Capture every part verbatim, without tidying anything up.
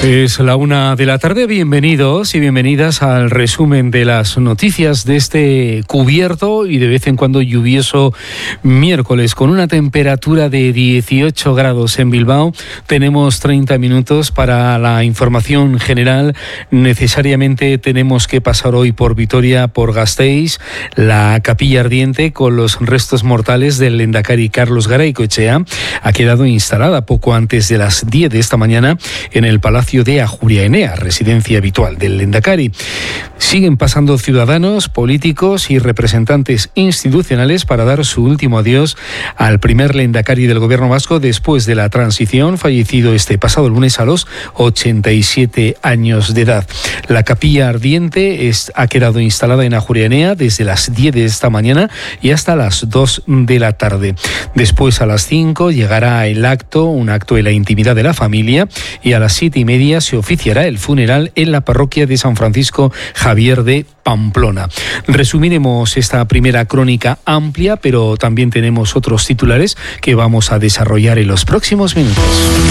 Es la una de la tarde, bienvenidos y bienvenidas al resumen de las noticias de este cubierto y de vez en cuando lluvioso miércoles, con una temperatura de dieciocho grados en Bilbao. Tenemos treinta minutos para la información general. Necesariamente tenemos que pasar hoy por Vitoria, por Gasteiz, la capilla ardiente con los restos mortales del lehendakari Carlos Garaycoetxea ha quedado instalada poco antes de las diez de esta mañana en el Palacio de Ajuria Enea, residencia habitual del lehendakari. Siguen pasando ciudadanos, políticos y representantes institucionales para dar su último adiós al primer lehendakari del gobierno vasco después de la transición, fallecido este pasado lunes a los ochenta y siete años de edad. La capilla ardiente es, ha quedado instalada en Ajuria Enea desde las diez de esta mañana y hasta las dos de la tarde. Después, a las cinco, llegará el acto, un acto en la intimidad de la familia, y a las siete y media se oficiará el funeral en la parroquia de San Francisco Javier de Pamplona. Resumiremos esta primera crónica amplia, pero también tenemos otros titulares que vamos a desarrollar en los próximos minutos.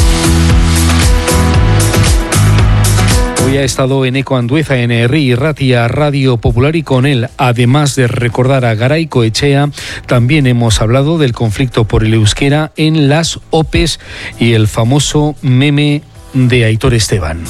Hoy ha estado Eneko Andueza en Herri Irratia Radio Popular y con él, además de recordar a Garaycoetxea, también hemos hablado del conflicto por el euskera en las O P Es y el famoso meme de Aitor Esteban.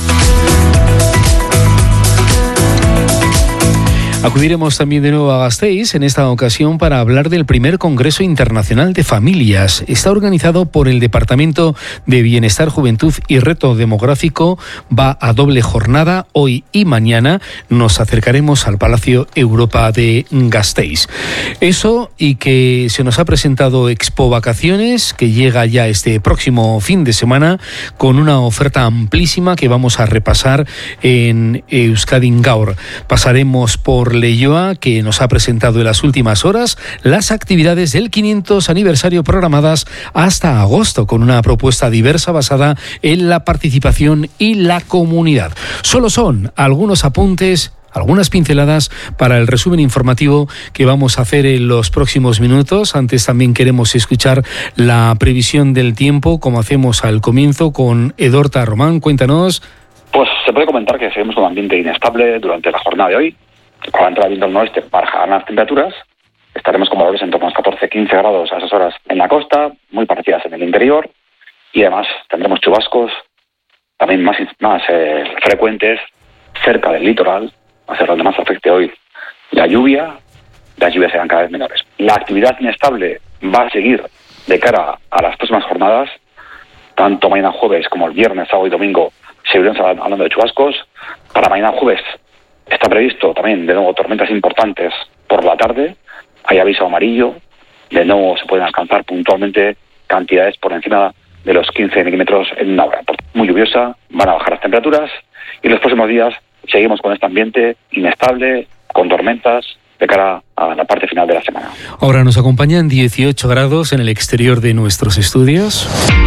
Acudiremos también de nuevo a Gasteiz, en esta ocasión para hablar del primer Congreso Internacional de Familias. Está organizado por el Departamento de Bienestar, Juventud y Reto Demográfico. Va a doble jornada, hoy y mañana. Nos acercaremos al Palacio Europa de Gasteiz. Eso, y que se nos ha presentado Expo Vacaciones, que llega ya este próximo fin de semana, con una oferta amplísima que vamos a repasar en Euskadin Gaur. Pasaremos por Leioa, que nos ha presentado en las últimas horas las actividades del quinientos aniversario programadas hasta agosto, con una propuesta diversa basada en la participación y la comunidad. Solo son algunos apuntes, algunas pinceladas para el resumen informativo que vamos a hacer en los próximos minutos. Antes también queremos escuchar la previsión del tiempo, como hacemos al comienzo, con Edorta Román. Cuéntanos. Pues se puede comentar que seguimos con un ambiente inestable durante la jornada de hoy. Con la entrada del viento del noreste bajarán las temperaturas. Estaremos con valores en torno a los catorce a quince grados a esas horas en la costa, muy parecidas en el interior, y además tendremos chubascos también más, más eh, frecuentes cerca del litoral, va a ser donde más afecte hoy la lluvia. Las lluvias serán cada vez menores. La actividad inestable va a seguir de cara a las próximas jornadas. Tanto mañana jueves como el viernes, sábado y domingo seguiremos hablando de chubascos. Para mañana jueves está previsto también, de nuevo, tormentas importantes por la tarde. Hay aviso amarillo. De nuevo se pueden alcanzar puntualmente cantidades por encima de los quince milímetros en una hora. Muy lluviosa, van a bajar las temperaturas y los próximos días seguimos con este ambiente inestable, con tormentas de cara a la parte final de la semana. Ahora nos acompañan dieciocho grados en el exterior de nuestros estudios.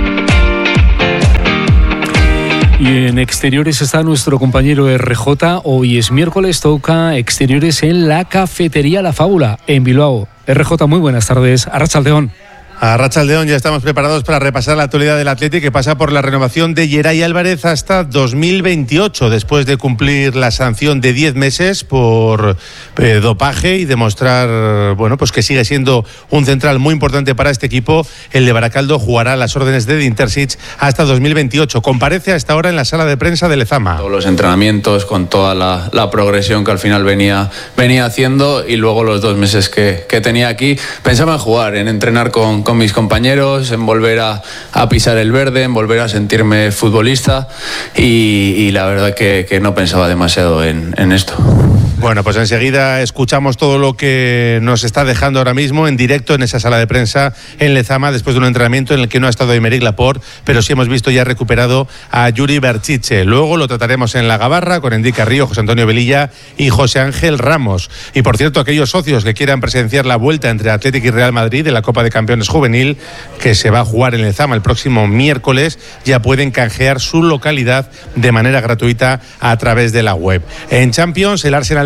Y en exteriores está nuestro compañero R J. Hoy es miércoles, toca exteriores en la cafetería La Fábula, en Bilbao. R J, muy buenas tardes. Arratsaldeon. A Arratsaldeon, ya estamos preparados para repasar la actualidad del Athletic, que pasa por la renovación de Yeray Álvarez hasta dos mil veintiocho, después de cumplir la sanción de diez meses por eh, dopaje y demostrar, bueno, pues que sigue siendo un central muy importante para este equipo. El de Baracaldo jugará a las órdenes de Dintersic hasta dos mil veintiocho. Comparece a esta hora en la sala de prensa de Lezama. Todos los entrenamientos, con toda la, la progresión que al final venía, venía haciendo, y luego los dos meses que, que tenía aquí, pensaba en jugar, en entrenar con con mis compañeros, en volver a, a pisar el verde, en volver a sentirme futbolista, y, y la verdad que, que no pensaba demasiado en, en esto. Bueno, pues enseguida escuchamos todo lo que nos está dejando ahora mismo en directo en esa sala de prensa en Lezama, después de un entrenamiento en el que no ha estado Aymeric Laporte, pero sí hemos visto ya recuperado a Yuri Berchiche. Luego lo trataremos en la Gabarra con Enrique Carrillo, José Antonio Velilla y José Ángel Ramos. Y por cierto, aquellos socios que quieran presenciar la vuelta entre Athletic y Real Madrid de la Copa de Campeones Juvenil, que se va a jugar en Lezama el próximo miércoles, ya pueden canjear su localidad de manera gratuita a través de la web. En Champions, el Arsenal es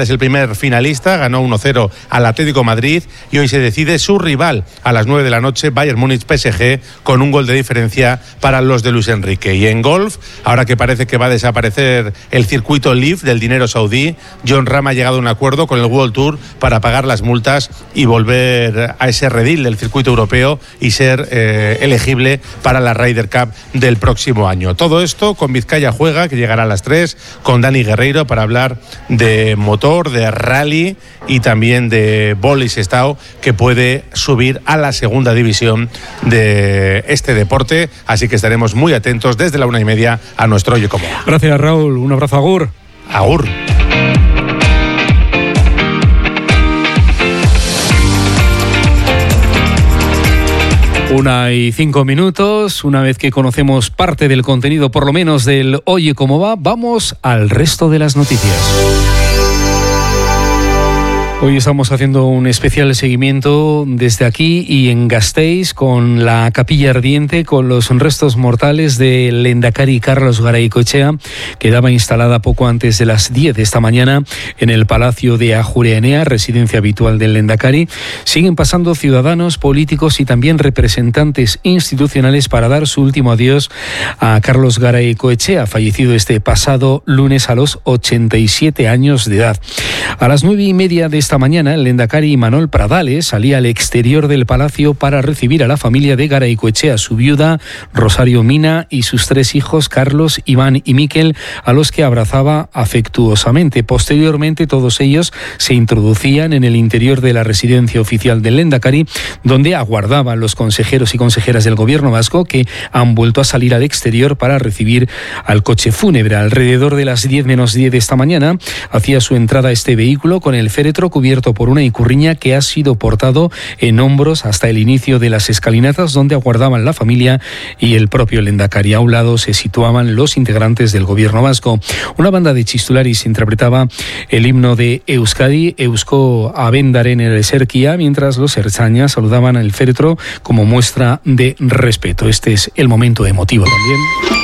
es el primer finalista, ganó uno cero al Atlético Madrid y hoy se decide su rival a las nueve de la noche, Bayern Múnich P S G, con un gol de diferencia para los de Luis Enrique. Y en golf, ahora que parece que va a desaparecer el circuito L I V del dinero saudí, Jon Rahm ha llegado a un acuerdo con el World Tour para pagar las multas y volver a ese redil del circuito europeo y ser eh, elegible para la Ryder Cup del próximo año. Todo esto con Vizcaya Juega, que llegará a las tres, con Dani Guerreiro para hablar de motor, de rally y también de Bolis Sestao, que puede subir a la segunda división de este deporte. Así que estaremos muy atentos desde la una y media a nuestro Oye Cómo Va. Gracias, Raúl. Un abrazo, agur. Agur. Una y cinco minutos, una vez que conocemos parte del contenido, por lo menos del Oye Cómo Va, vamos al resto de las noticias. Hoy estamos haciendo un especial seguimiento desde aquí y en Gasteiz con la capilla ardiente, con los restos mortales del Lehendakari Carlos Garaycoechea, quedaba instalada poco antes de las diez de esta mañana en el Palacio de Ajuria Enea, residencia habitual del Lehendakari. Siguen pasando ciudadanos, políticos y también representantes institucionales para dar su último adiós a Carlos Garaycoechea, fallecido este pasado lunes a los ochenta y siete años de edad. A las nueve y media de esta mañana, el Lehendakari Imanol Pradales salía al exterior del palacio para recibir a la familia de Garaycoechea, su viuda Rosario Mina y sus tres hijos Carlos, Iván y Miquel, a los que abrazaba afectuosamente. Posteriormente, todos ellos se introducían en el interior de la residencia oficial del Lehendakari, donde aguardaban los consejeros y consejeras del gobierno vasco, que han vuelto a salir al exterior para recibir al coche fúnebre. Alrededor de las diez menos diez de esta mañana hacía su entrada este vehículo con el féretro cubierto por una icurriña que ha sido portado en hombros hasta el inicio de las escalinatas, donde aguardaban la familia y el propio Lehendakari. A un lado se situaban los integrantes del gobierno vasco. Una banda de chistularis interpretaba el himno de Euskadi, Eusko Abendaren Eserkia, mientras los ertzainas saludaban el féretro como muestra de respeto. Este es el momento emotivo también.